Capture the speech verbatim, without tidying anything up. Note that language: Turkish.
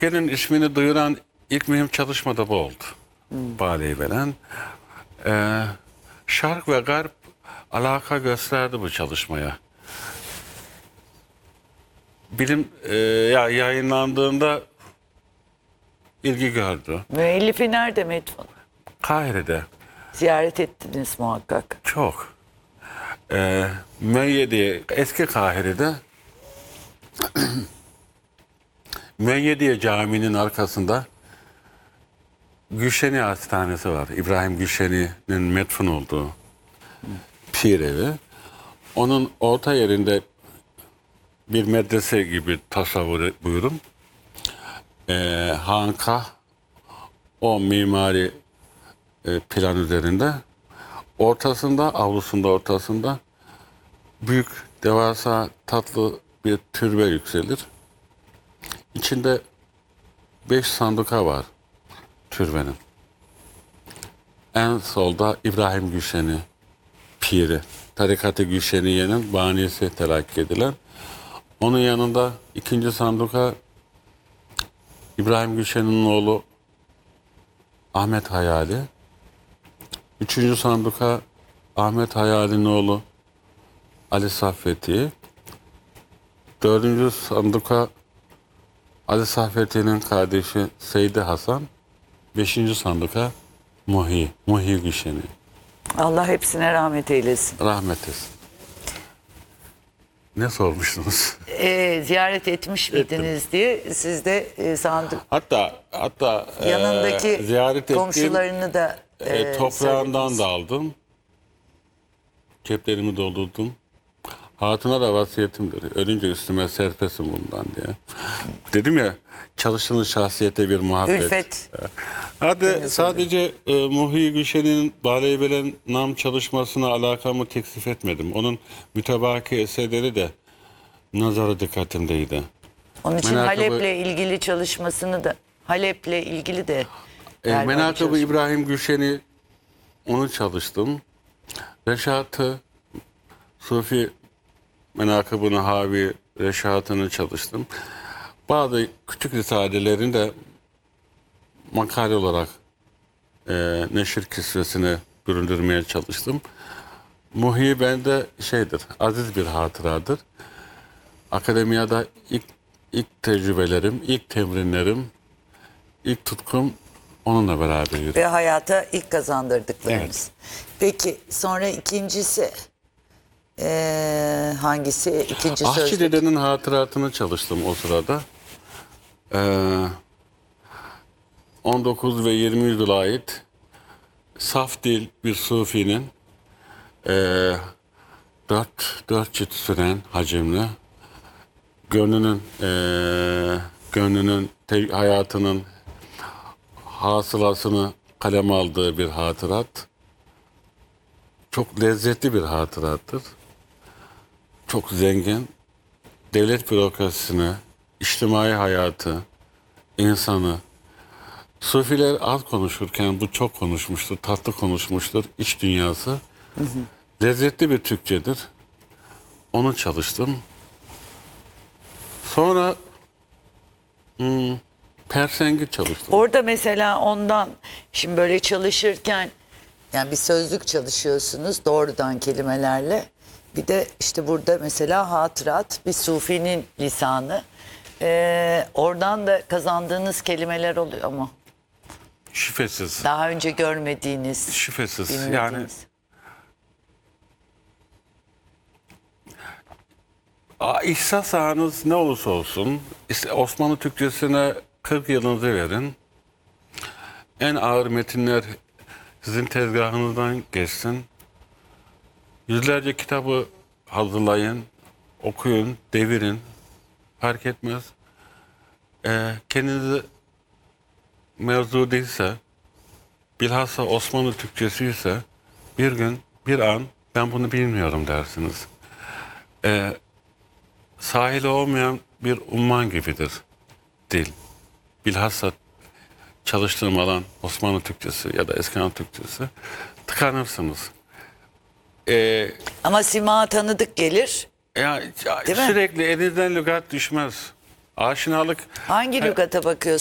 Türkiye'nin ismini duyuran ilk mühim çalışma da bu oldu. Hmm. Bale'yi veren. Ee, Şark ve Garp alaka gösterdi bu çalışmaya. Bilim e, ya yayınlandığında ilgi gördü. Müellifi nerede Medfun? Kahire'de. Ziyaret ettiniz muhakkak. Çok. Ee, Müeyyediye, eski Kahire'de Müeyyediye Camii'nin arkasında Gülşeni Hastanesi var. İbrahim Gülşeni'nin metfun olduğu pir evi. Onun orta yerinde bir medrese gibi tasavvur buyurun. Ee, Hankah o mimari e, plan üzerinde. Ortasında, avlusunda ortasında büyük, devasa, tatlı bir türbe yükselir. İçinde beş sanduka var türbenin. En solda İbrahim Gülşeni piri, Tarikat-ı Gülşeniye'nin banisi telakki edilen. Onun yanında ikinci sanduka İbrahim Gülşen'in oğlu Ahmet Hayali. Üçüncü sanduka Ahmet Hayali'nin oğlu Ali Saffeti. Dördüncü sanduka Ali Saffeti'nin kardeşi Seydi Hasan. Beşinci sanduka Muhi, Muhi Gülşeni. Allah hepsine rahmet eylesin. Rahmet eylesin. Ne sormuştunuz? Ee, ziyaret etmiş miydiniz Ettim. diye siz de e, sandık. Hatta hatta Yanındaki e, ziyaret ettiğim komşularını da e, e, toprağından söylediniz. da aldım. Ceplerimi doldurdum. Hatuna da vasiyetimdir. Ölünce üstüme serpesin bundan diye. Dedim ya, çalıştığınız şahsiyete bir muhabbet. Ülfet. Hadi sadece e, Muhi Gülşen'in Bale'yi veren nam çalışmasına alakamı teksif etmedim. Onun mütebaki eserleri de nazara dikkatimdeydi. Onun için Menakıb-ı- Halep'le ilgili çalışmasını da Halep'le ilgili de E, Menakıb-ı İbrahim Gülşen'i onu çalıştım. Reşat-ı Sufi menakıbını havi reşatını çalıştım. Bazı küçük risalelerini de makale olarak e, neşir kisvesine büründürmeye çalıştım. Muhi bende şeydir, aziz bir hatıradır. Akademiyada ilk, ilk tecrübelerim, ilk temrinlerim, ilk tutkum onunla beraber yürüdü. ve hayata ilk kazandırdıklarımız. Peki sonra ikincisi e, hangisi? İkinci Ahçı sözlük. dedenin hatıratını çalıştım o sırada. Ee, on dokuz ve yirmi yüzyıla ait saf dil bir sufinin e, dört, dört cilt süren hacimli gönlünün e, gönlünün te- hayatının hasılasını kaleme aldığı bir hatırat. Çok lezzetli bir hatırattır. Çok zengin. Devlet bürokrasisini, içtimai hayatı, insanı. Sufiler az konuşurken bu çok konuşmuştur, tatlı konuşmuştur. İç dünyası. Hı hı. Lezzetli bir Türkçedir. Onu çalıştım. Sonra hmm, Persengi çalıştım. Orada mesela ondan şimdi böyle çalışırken yani bir sözlük çalışıyorsunuz doğrudan kelimelerle. Bir de işte burada mesela hatırat bir sufinin lisanı. Ee, oradan da kazandığınız kelimeler oluyor mu? Şifesiz. Daha önce görmediğiniz, Şifesiz. bilmediğiniz. Yani a, ihsas sahanız ne olursa olsun, işte Osmanlı Türkçesine kırk yılınızı verin. En ağır metinler sizin tezgahınızdan geçsin. Yüzlerce kitabı hazırlayın, okuyun, devirin. Fark etmez. Ee, kendinizi mevzu değilse, bilhassa Osmanlı Türkçesi ise bir gün, bir an ben bunu bilmiyorum dersiniz. Ee, sahili olmayan bir umman gibidir dil. Bilhassa çalıştığım alan Osmanlı Türkçesi ya da Eski Anadolu Türkçesi, tıkanırsınız. Ee, Ama sima tanıdık gelir. ya, Değil mi? sürekli elinizden lügat düşmez. Aşinalık Hangi lügata bakıyorsunuz?